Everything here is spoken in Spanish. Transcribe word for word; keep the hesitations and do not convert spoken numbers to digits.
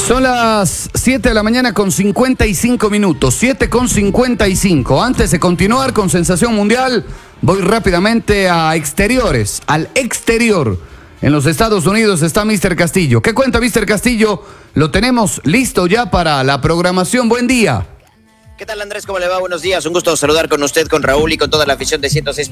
Son las siete de la mañana con cincuenta y cinco minutos, siete con cincuenta y cinco. Antes de continuar con Sensación Mundial, voy rápidamente a exteriores, al exterior. En los Estados Unidos está mister Castillo. ¿Qué cuenta mister Castillo? Lo tenemos listo ya para la programación. Buen día. ¿Qué tal, Andrés? ¿Cómo le va? Buenos días. Un gusto saludar con usted, con Raúl y con toda la afición de ciento seis.